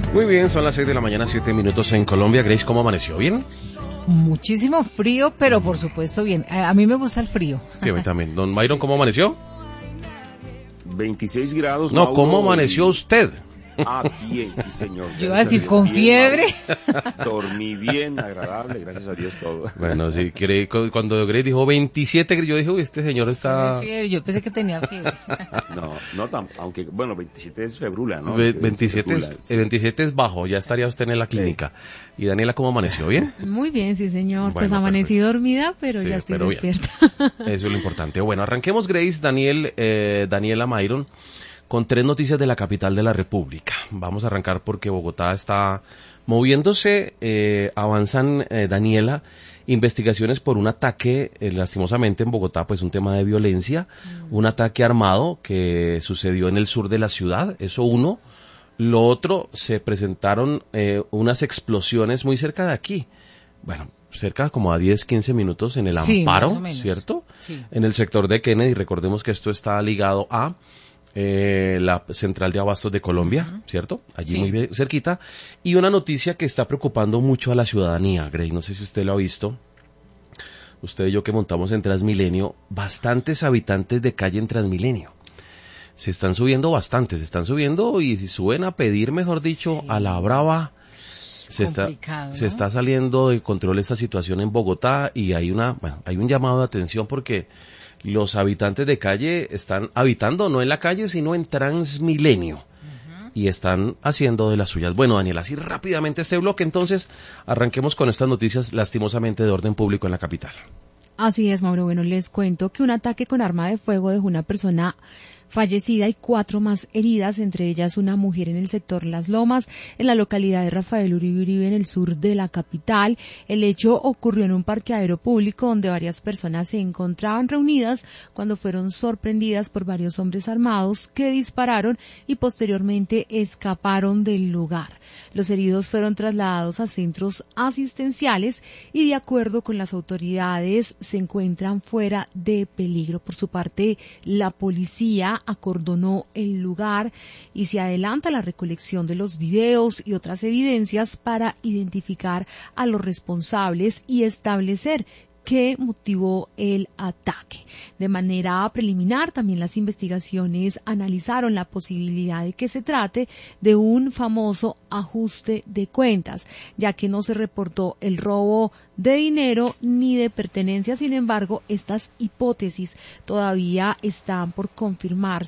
Muy bien, son las 6 de la mañana, 7 minutos en Colombia. Grace, ¿cómo amaneció? ¿Bien? Muchísimo frío, pero por supuesto bien. A mí me gusta el frío. Sí, a mí también. Don Byron, ¿cómo amaneció? 26 grados. No, ¿cómo amaneció usted? Ah, bien, sí, señor. Yo iba a decir con fiebre. Dormí bien, agradable, gracias a Dios todo. Bueno, sí, cuando Grace dijo 27, yo dije, uy, este señor está... Yo pensé que tenía fiebre. Aunque, bueno, 27 es februla, ¿no? 27 es bajo, ya estaría usted en la clínica. Sí. ¿Y Daniela cómo amaneció? ¿Bien? Muy bien, sí, señor. Bueno, pues amanecí perfecto. Dormida, pero sí, ya estoy despierta. Eso es lo importante. Bueno, arranquemos, Grace, Daniela Myron, con 3 noticias de la capital de la República. Vamos a arrancar porque Bogotá está moviéndose, avanzan, Daniela, investigaciones por un ataque, lastimosamente en Bogotá, pues un tema de violencia, un ataque armado que sucedió en el sur de la ciudad, eso uno. Lo otro, se presentaron unas explosiones muy cerca de aquí. Bueno, cerca como a 10, 15 minutos en el Amparo, ¿cierto? Sí. En el sector de Kennedy, recordemos que esto está ligado a la central de abastos de Colombia, ¿cierto? Allí sí. Muy bien, cerquita. Y una noticia que está preocupando mucho a la ciudadanía, Grace, no sé si usted lo ha visto. Usted y yo que montamos en Transmilenio, bastantes habitantes de calle en Transmilenio. Se están subiendo y si suben a pedir, mejor dicho, a la brava. Se está saliendo de control esta situación en Bogotá y hay un llamado de atención porque los habitantes de calle están habitando no en la calle sino en Transmilenio y están haciendo de las suyas. Bueno, Daniela, así rápidamente este bloque, entonces arranquemos con estas noticias lastimosamente de orden público en la capital. Así es, Mauro. Bueno, les cuento que un ataque con arma de fuego dejó una persona fallecida y 4 más heridas, entre ellas una mujer en el sector Las Lomas, en la localidad de Rafael Uribe Uribe, en el sur de la capital. El hecho ocurrió en un parqueadero público donde varias personas se encontraban reunidas cuando fueron sorprendidas por varios hombres armados que dispararon y posteriormente escaparon del lugar. Los heridos fueron trasladados a centros asistenciales y, de acuerdo con las autoridades, se encuentran fuera de peligro. Por su parte, la policía acordonó el lugar y se adelanta la recolección de los videos y otras evidencias para identificar a los responsables y establecer qué motivó el ataque. De manera preliminar, también las investigaciones analizaron la posibilidad de que se trate de un famoso ajuste de cuentas, ya que no se reportó el robo de dinero ni de pertenencias. Sin embargo, estas hipótesis todavía están por confirmarse